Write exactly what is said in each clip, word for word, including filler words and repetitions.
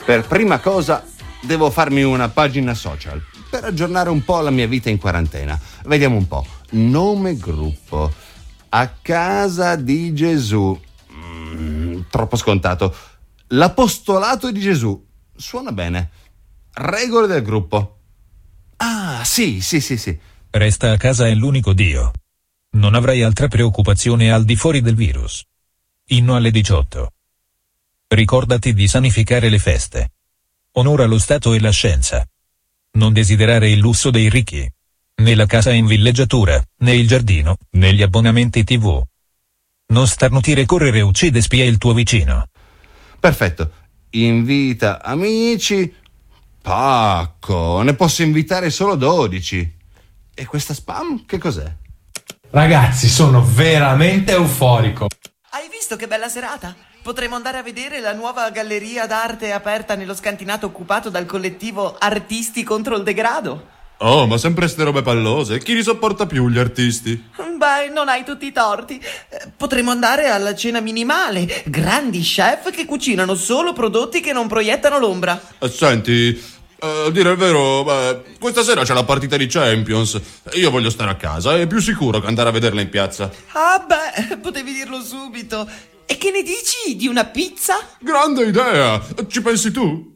Per prima cosa devo farmi una pagina social per aggiornare un po' la mia vita in quarantena. Vediamo un po'. Nome gruppo. A casa di Gesù. Mm, troppo scontato. L'apostolato di Gesù. Suona bene. Regole del gruppo. Ah, sì, sì, sì, sì. Resta a casa è l'unico Dio. Non avrai altra preoccupazione al di fuori del virus. Inno alle diciotto. Ricordati di sanificare le feste. Onora lo Stato e la scienza. Non desiderare il lusso dei ricchi. Né la casa in villeggiatura, né il giardino, né gli abbonamenti tivù. Non starnutire, correre, uccide, spia il tuo vicino. Perfetto. Invita amici. Pacco, ne posso invitare solo dodici. E questa spam che cos'è? Ragazzi, sono veramente euforico. Hai visto che bella serata? Potremo andare a vedere la nuova galleria d'arte aperta nello scantinato occupato dal collettivo Artisti contro il degrado. Oh, ma sempre ste robe pallose. Chi li sopporta più gli artisti? Beh, non hai tutti i torti. Potremo andare alla cena minimale. Grandi chef che cucinano solo prodotti che non proiettano l'ombra. Eh, senti, a dire il vero, beh, questa sera c'è la partita di Champions. Io voglio stare a casa, è più sicuro che andare a vederla in piazza. Ah beh, potevi dirlo subito. E che ne dici di una pizza? Grande idea! Ci pensi tu?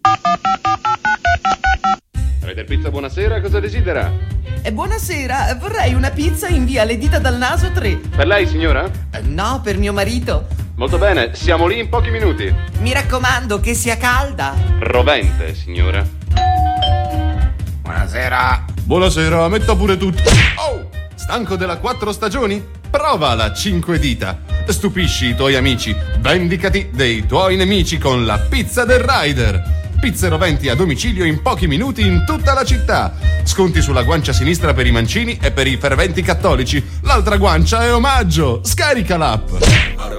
Raider Pizza, buonasera, cosa desidera? E buonasera, vorrei una pizza in via Le Dita dal Naso tre. Per lei, signora? Eh, No, per mio marito. Molto bene, siamo lì in pochi minuti. Mi raccomando che sia calda. Rovente, signora. Buonasera. Buonasera, metta pure tutto. Oh! Stanco della quattro stagioni? Prova la cinque dita. Stupisci i tuoi amici. Vendicati dei tuoi nemici con la pizza del Rider. Pizze roventi a domicilio in pochi minuti in tutta la città. Sconti sulla guancia sinistra per i mancini e per i ferventi cattolici. L'altra guancia è omaggio. Scarica l'app.